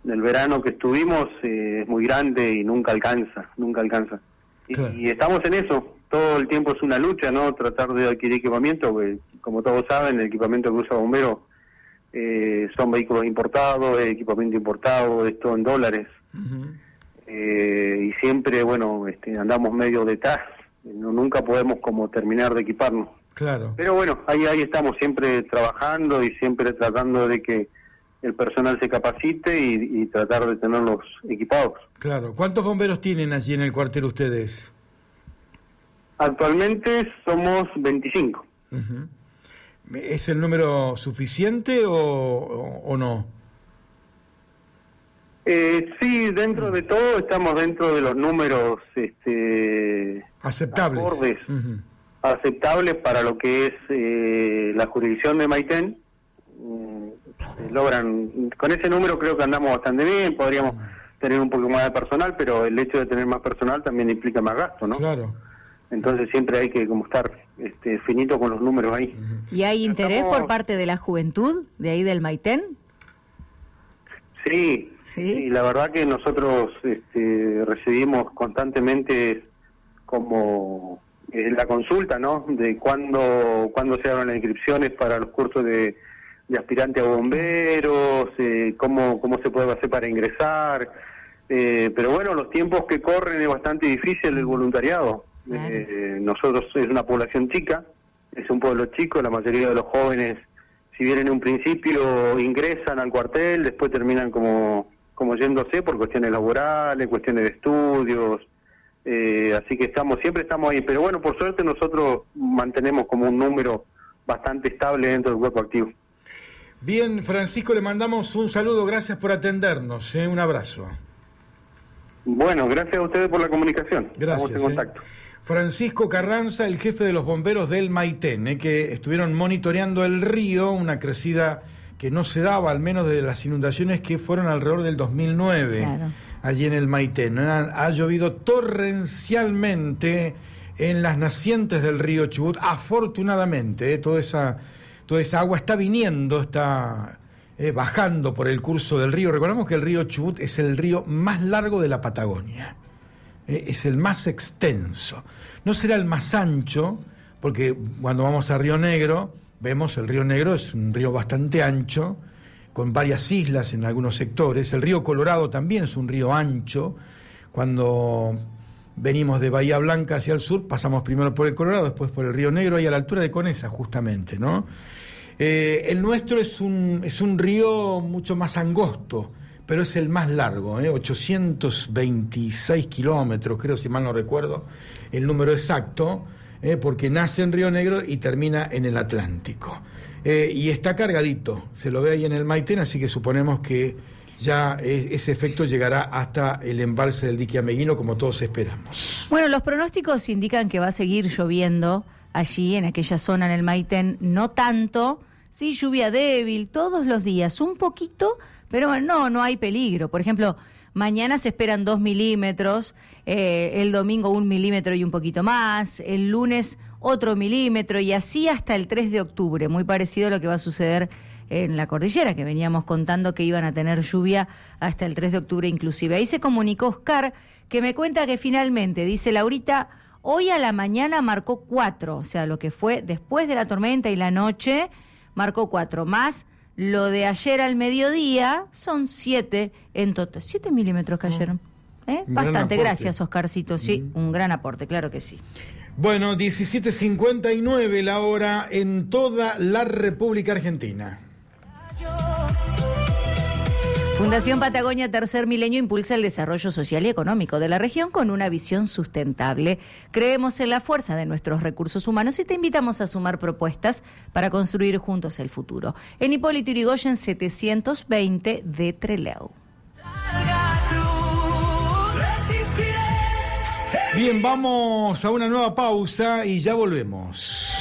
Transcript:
el verano que estuvimos es muy grande y nunca alcanza. Claro. Y estamos en eso, todo el tiempo es una lucha, ¿no? Tratar de adquirir equipamiento, porque, como todos saben, el equipamiento que usa Bomberos son vehículos importados, equipamiento importado, es todo en dólares. Uh-huh. Y siempre, bueno, andamos medio detrás, nunca podemos como terminar de equiparnos. Claro. Pero bueno, ahí estamos siempre trabajando y siempre tratando de que el personal se capacite y tratar de tenerlos equipados. Claro. ¿Cuántos bomberos tienen allí en el cuartel ustedes? Actualmente somos 25. Uh-huh. ¿Es el número suficiente o no? Sí, dentro de todo estamos dentro de los números aceptables. Acordes, uh-huh. Aceptables para lo que es la jurisdicción de Maitén. Logran, con ese número creo que andamos bastante bien, podríamos tener un poco más de personal, pero el hecho de tener más personal también implica más gasto, ¿no? Claro. Entonces siempre hay que como estar finito con los números ahí. ¿Y hay interés por parte de la juventud de ahí del Maitén? Sí, sí, la verdad que nosotros recibimos constantemente como la consulta, ¿no? De cuándo se abren las inscripciones para los cursos de aspirante a bomberos, cómo se puede hacer para ingresar, pero bueno, los tiempos que corren es bastante difícil el voluntariado. Nosotros es una población chica, es un pueblo chico, la mayoría de los jóvenes, si bien en un principio ingresan al cuartel, después terminan como yéndose por cuestiones laborales, cuestiones de estudios, así que siempre estamos ahí, pero bueno, por suerte nosotros mantenemos como un número bastante estable dentro del cuerpo activo. Bien, Francisco, le mandamos un saludo, gracias por atendernos, un abrazo. Bueno, gracias a ustedes por la comunicación. Gracias. Estamos en contacto. Francisco Carranza, el jefe de los bomberos del Maitén, que estuvieron monitoreando el río, una crecida que no se daba, al menos de las inundaciones que fueron alrededor del 2009, claro, allí en el Maitén. Ha llovido torrencialmente en las nacientes del río Chubut, afortunadamente, toda esa agua está viniendo, está bajando por el curso del río. Recordemos que el río Chubut es el río más largo de la Patagonia. Es el más extenso. No será el más ancho, porque cuando vamos a Río Negro, vemos el Río Negro es un río bastante ancho, con varias islas en algunos sectores. El río Colorado también es un río ancho. Cuando venimos de Bahía Blanca hacia el sur, pasamos primero por el Colorado, después por el Río Negro, y a la altura de Conesa, justamente, ¿no? El nuestro es un río mucho más angosto, pero es el más largo, 826 kilómetros, creo, si mal no recuerdo el número exacto, porque nace en Río Negro y termina en el Atlántico. Y está cargadito, se lo ve ahí en el Maitén, así que suponemos que ya ese efecto llegará hasta el embalse del dique Ameguino, como todos esperamos. Bueno, los pronósticos indican que va a seguir lloviendo allí, en aquella zona, en el Maitén, no tanto, sí, lluvia débil, todos los días, un poquito, pero no hay peligro. Por ejemplo, mañana se esperan 2 milímetros, el domingo 1 milímetro y un poquito más, el lunes otro milímetro, y así hasta el 3 de octubre, muy parecido a lo que va a suceder en la cordillera, que veníamos contando que iban a tener lluvia hasta el 3 de octubre inclusive. Ahí se comunicó Oscar, que me cuenta que finalmente, dice Laurita, hoy a la mañana marcó 4, o sea, lo que fue después de la tormenta y la noche, marcó 4, más lo de ayer al mediodía, son 7 en total. 7 milímetros cayeron. Bastante, gracias Oscarcito, sí, un gran aporte, claro que sí. Bueno, 17:59 la hora en toda la República Argentina. Fundación Patagonia Tercer Milenio impulsa el desarrollo social y económico de la región con una visión sustentable. Creemos en la fuerza de nuestros recursos humanos y te invitamos a sumar propuestas para construir juntos el futuro. En Hipólito Yrigoyen 720 de Trelew. Bien, vamos a una nueva pausa y ya volvemos.